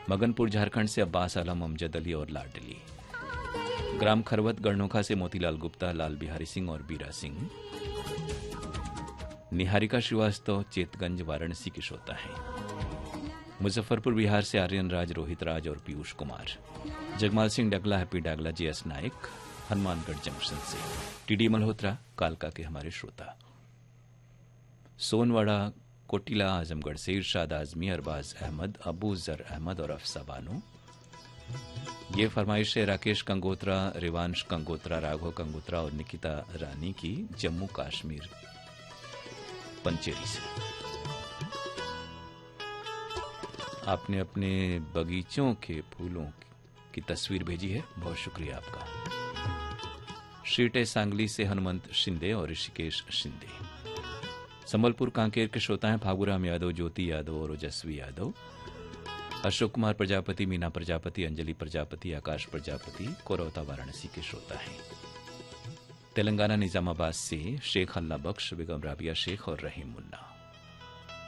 मगनपुर झारखंड से अब्बास आलम, अमजद अली और लाडली। ग्राम खरवत गढ़नोखा से मोतीलाल गुप्ता, लाल बिहारी सिंह और बीरा सिंह। निहारिका श्रीवास्तव चेतगंज वाराणसी की श्रोता है। मुजफ्फरपुर बिहार से आर्यन राज, रोहित राज और पीयूष कुमार। जगमाल सिंह डगला, हैप्पी डागला, जीएस नायक हनुमानगढ़ जंक्शन से। टीडी मल्होत्रा कालका के हमारे श्रोता। सोनवाड़ा कोटिला आजमगढ़ से इरशाद आजमी, अरबाज अहमद, अबू जर अहमद और अफसा बानो। ये फरमाइश है राकेश कंगोत्रा, रिवांश कंगोत्रा, राघव कंगोत्रा और निकिता रानी की, जम्मू कश्मीर पंचेरी से। आपने अपने बगीचों के फूलों की तस्वीर भेजी है, बहुत शुक्रिया आपका। शीटे सांगली से हनुमंत शिंदे और ऋषिकेश शिंदे। संबलपुर कांकेर के श्रोता हैं फागुराम यादव, ज्योति यादव और ओजस्वी यादव। अशोक कुमार प्रजापति, मीना प्रजापति, अंजलि प्रजापति, आकाश प्रजापति कोरौता वाराणसी के श्रोता हैं। तेलंगाना निजामाबाद से शेख अल्लाह बख्श, बेगम राबिया शेख और रहीम मुन्ना।